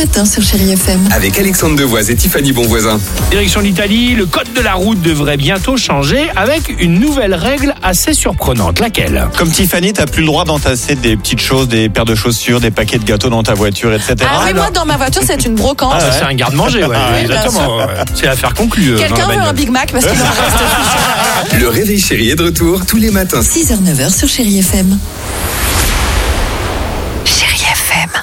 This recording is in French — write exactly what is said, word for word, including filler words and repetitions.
matins sur Chérie F M. Avec Alexandre Devoise et Tiffany Bonvoisin. Direction l'Italie, le code de la route devrait bientôt changer avec une nouvelle règle assez surprenante. Laquelle ? Comme Tiffany, t'as plus le droit d'entasser des petites choses, des paires de chaussures, des paquets de gâteaux dans ta voiture, et cetera. Ah oui, moi dans ma voiture c'est une brocante. Ah, ça, c'est un garde-manger, ouais, Oui, exactement. Ouais. C'est l'affaire conclue. Quelqu'un veut un Big Mac parce qu'il en reste plus. Le réveil chéri est de retour tous les matins. six heures neuf heures sur Chérie F M.